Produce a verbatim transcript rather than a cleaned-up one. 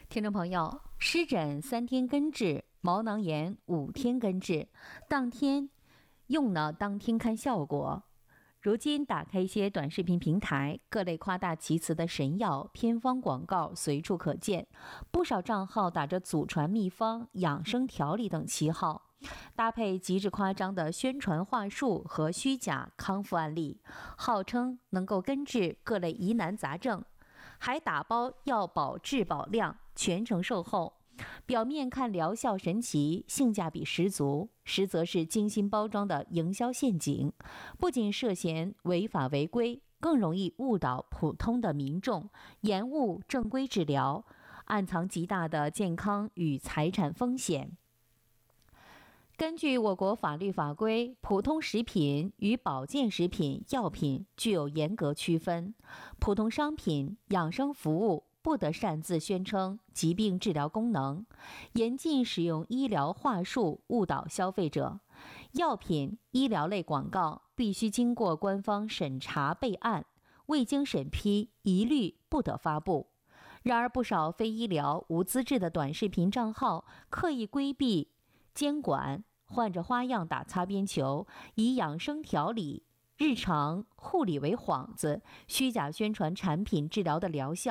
听众朋友，湿疹三天根治，毛囊炎五天根治，当天用呢，当天看效果。如今打开一些短视频平台，各类夸大其词的神药、偏方广告随处可见，不少账号打着祖传秘方、养生调理等旗号，搭配极致夸张的宣传话术和虚假康复案例，号称能够根治各类疑难杂症，还打包药保质保量，全程售后。表面看疗效神奇，性价比十足，实则是精心包装的营销陷阱，不仅涉嫌违法违规，更容易误导普通的民众，延误正规治疗，暗藏极大的健康与财产风险。根据我国法律法规，普通食品与保健食品、药品具有严格区分，普通商品、养生服务不得擅自宣称疾病治疗功能，严禁使用医疗话术误导消费者。药品、医疗类广告必须经过官方审查备案，未经审批一律不得发布。然而，不少非医疗、无资质的短视频账号刻意规避监管，换着花样打擦边球，以养生调理、日常护理为幌子，虚假宣传产品治疗的疗效。